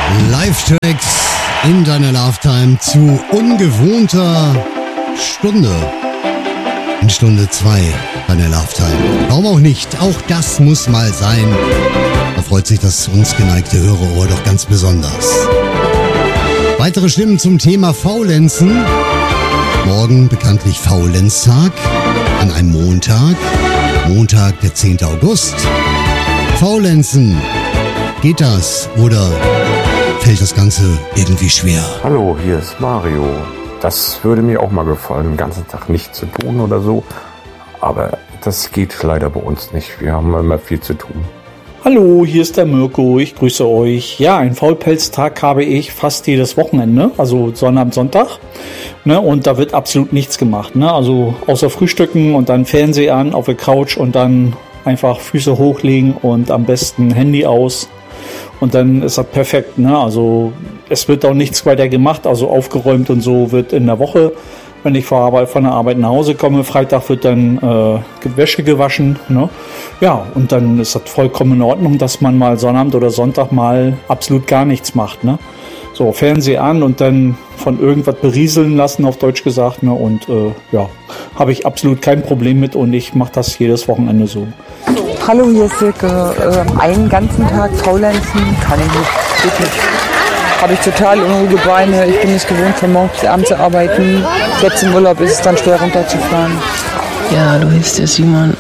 Live-Tracks in deiner Lifetime zu ungewohnter Stunde. In Stunde 2 deiner Lifetime. Warum auch nicht? Auch das muss mal sein. Da freut sich das uns geneigte Hörerohr doch ganz besonders. Weitere Stimmen zum Thema Faulenzen. Morgen bekanntlich Faulenztag an einem Montag. Montag, der 10. August. Faulenzen. Geht das oder fällt das Ganze irgendwie schwer? Hallo, hier ist Mario. Das würde mir auch mal gefallen, den ganzen Tag nichts zu tun oder so. Aber das geht leider bei uns nicht. Wir haben immer viel zu tun. Hallo, hier ist der Mirko. Ich grüße euch. Ja, einen Faulpelztag habe ich fast jedes Wochenende, also Sonnabend, Sonntag. Ne, und da wird absolut nichts gemacht. Ne? Also außer Frühstücken und dann Fernseher an auf der Couch und dann einfach Füße hochlegen und am besten Handy aus. Und dann ist das perfekt, ne? Also es wird auch nichts weiter gemacht, also aufgeräumt und so wird in der Woche, wenn ich von der Arbeit nach Hause komme, Freitag wird dann Wäsche gewaschen, ne? Ja, und dann ist das vollkommen in Ordnung, dass man mal Sonnabend oder Sonntag mal absolut gar nichts macht, ne? So, Fernseher an und dann von irgendwas berieseln lassen, auf Deutsch gesagt, ne? Und ja, habe ich absolut kein Problem mit und ich mache das jedes Wochenende so. Hallo, hier ist Silke. Einen ganzen Tag faulenzen kann ich nicht. Geht nicht. Habe ich total unruhige Beine. Ich bin es gewohnt, von morgens bis abends zu arbeiten. Jetzt im Urlaub ist es dann schwer runterzufahren. Ja, du bist der Simon.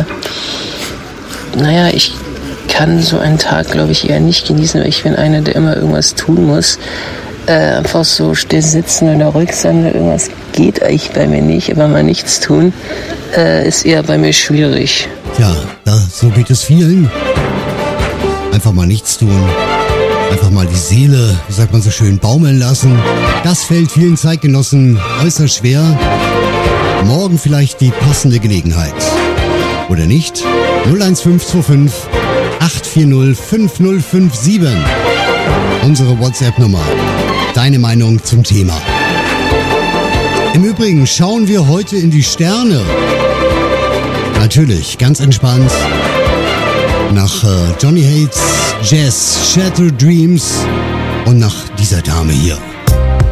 Naja, ich kann so einen Tag, glaube ich, eher nicht genießen, weil ich bin einer, der immer irgendwas tun muss. Einfach so still sitzen oder ruhig sein oder irgendwas geht eigentlich bei mir nicht, aber mal nichts tun ist eher bei mir schwierig. Ja, so geht es vielen. Einfach mal nichts tun. Einfach mal die Seele, wie sagt man so schön, baumeln lassen. Das fällt vielen Zeitgenossen äußerst schwer. Morgen vielleicht die passende Gelegenheit. Oder nicht? 01525 840 5057. Unsere WhatsApp-Nummer. Deine Meinung zum Thema. Im Übrigen schauen wir heute in die Sterne. Natürlich, ganz entspannt. Nach Johnny Hates, Jazz, Shattered Dreams und nach dieser Dame hier.